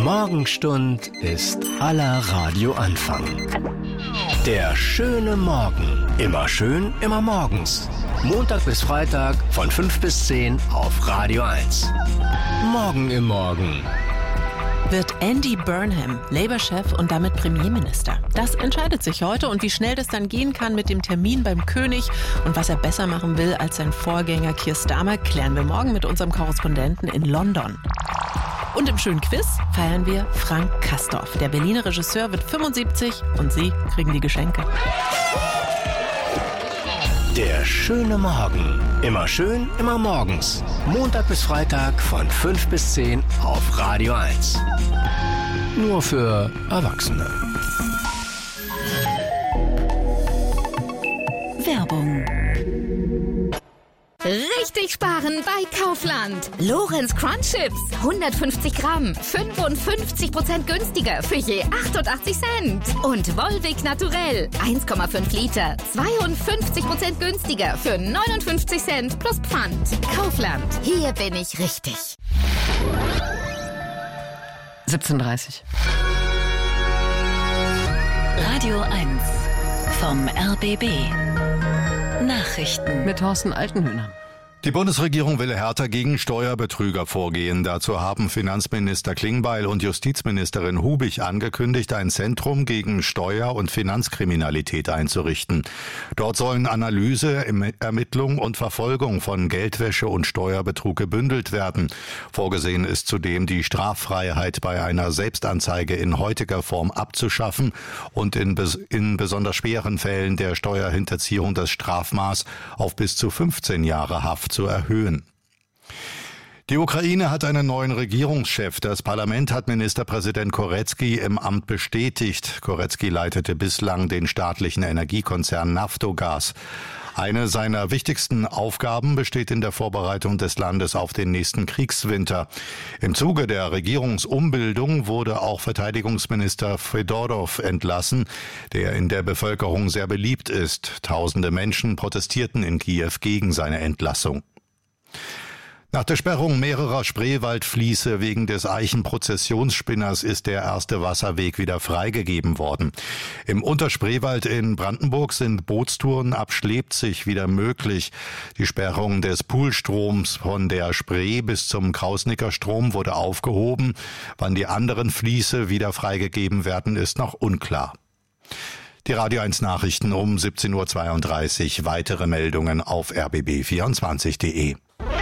Morgenstund ist aller Radioanfang. Der schöne Morgen. Immer schön, immer morgens. Montag bis Freitag von 5 bis 10 auf Radio 1. Morgen im Morgen. Wird Andy Burnham Labour-Chef und damit Premierminister? Das entscheidet sich heute, und wie schnell das dann gehen kann mit dem Termin beim König und was er besser machen will als sein Vorgänger Keir Starmer, klären wir morgen mit unserem Korrespondenten in London. Und im schönen Quiz feiern wir Frank Castorf. Der Berliner Regisseur wird 75 und Sie kriegen die Geschenke. Der schöne Morgen. Immer schön, immer morgens. Montag bis Freitag von 5 bis 10 auf Radio 1. Nur für Erwachsene. Werbung. Richtig sparen bei Kaufland. Lorenz Crunch Chips, 150 Gramm, 55% günstiger für je 88 Cent. Und Volvic Naturell, 1,5 Liter, 52% günstiger für 59 Cent plus Pfand. Kaufland, hier bin ich richtig. 17:30. Radio 1 vom RBB. Nachrichten Mit Thorsten Altenhöhner. Die Bundesregierung will härter gegen Steuerbetrüger vorgehen. Dazu haben Finanzminister Klingbeil und Justizministerin Hubig angekündigt, ein Zentrum gegen Steuer- und Finanzkriminalität einzurichten. Dort sollen Analyse, Ermittlung und Verfolgung von Geldwäsche und Steuerbetrug gebündelt werden. Vorgesehen ist zudem, die Straffreiheit bei einer Selbstanzeige in heutiger Form abzuschaffen und in besonders schweren Fällen der Steuerhinterziehung das Strafmaß auf bis zu 15 Jahre Haft zu erhöhen. Die Ukraine hat einen neuen Regierungschef. Das Parlament hat Ministerpräsident Korecki im Amt bestätigt. Korecki leitete bislang den staatlichen Energiekonzern Naftogaz. Eine seiner wichtigsten Aufgaben besteht in der Vorbereitung des Landes auf den nächsten Kriegswinter. Im Zuge der Regierungsumbildung wurde auch Verteidigungsminister Fedorov entlassen, der in der Bevölkerung sehr beliebt ist. Tausende Menschen protestierten in Kiew gegen seine Entlassung. Nach der Sperrung mehrerer Spreewaldfließe wegen des Eichenprozessionsspinners ist der erste Wasserweg wieder freigegeben worden. Im Unterspreewald in Brandenburg sind Bootstouren ab Schleepzig wieder möglich. Die Sperrung des Poolstroms von der Spree bis zum Krausnicker Strom wurde aufgehoben. Wann die anderen Fließe wieder freigegeben werden, ist noch unklar. Die Radio 1 Nachrichten um 17:32 Uhr. Weitere Meldungen auf rbb24.de.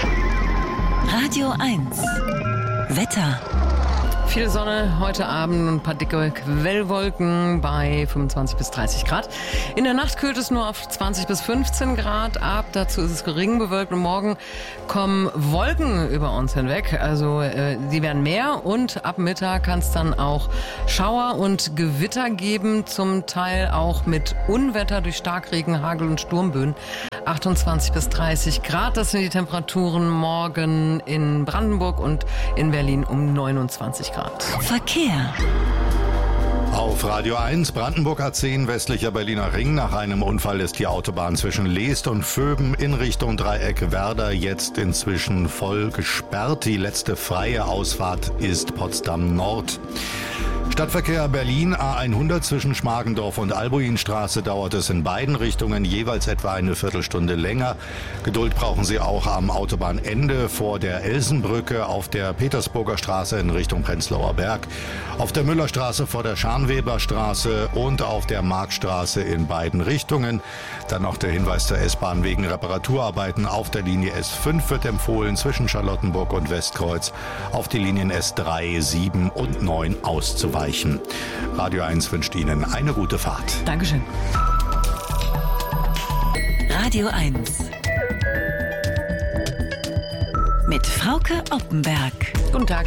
Radio 1 Wetter. Viel Sonne heute Abend und ein paar dicke Quellwolken bei 25 bis 30 Grad. In der Nacht kühlt es nur auf 20 bis 15 Grad ab. Dazu ist es gering bewölkt und morgen kommen Wolken über uns hinweg. Also sie werden mehr und ab Mittag kann es dann auch Schauer und Gewitter geben. Zum Teil auch mit Unwetter durch Starkregen, Hagel und Sturmböen. 28 bis 30 Grad, das sind die Temperaturen morgen in Brandenburg und in Berlin um 29 Grad. Verkehr. Auf Radio 1 Brandenburg A10 westlicher Berliner Ring. Nach einem Unfall ist die Autobahn zwischen Leest und Vöben in Richtung Dreieck Werder jetzt inzwischen voll gesperrt. Die letzte freie Ausfahrt ist Potsdam Nord. Stadtverkehr Berlin A100 zwischen Schmargendorf und Albuinstraße dauert es in beiden Richtungen jeweils etwa eine Viertelstunde länger. Geduld brauchen Sie auch am Autobahnende vor der Elsenbrücke, auf der Petersburger Straße in Richtung Prenzlauer Berg, auf der Müllerstraße vor der Scharnweberstraße und auf der Marktstraße in beiden Richtungen. Dann noch der Hinweis zur S-Bahn wegen Reparaturarbeiten auf der Linie S5 wird empfohlen, zwischen Charlottenburg und Westkreuz auf die Linien S3, 7 und 9 auszuweichen. Radio 1 wünscht Ihnen eine gute Fahrt. Dankeschön. Radio 1 mit Frauke Oppenberg. Guten Tag.